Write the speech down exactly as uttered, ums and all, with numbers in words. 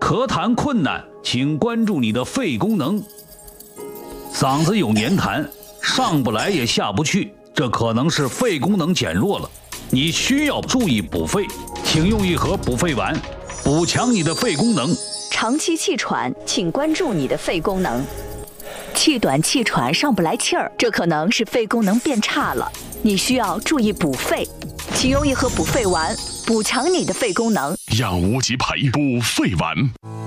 咳痰困难，请关注你的肺功能。嗓子有黏痰，上不来也下不去，这可能是肺功能减弱了，你需要注意补肺，请用一盒补肺丸，补强你的肺功能。 长期气喘，请关注你的肺功能。气短气喘，上不来气儿，这可能是肺功能变差了，你需要注意补肺，请用一盒补肺丸，补强你的肺功能。 让无极牌补肺丸。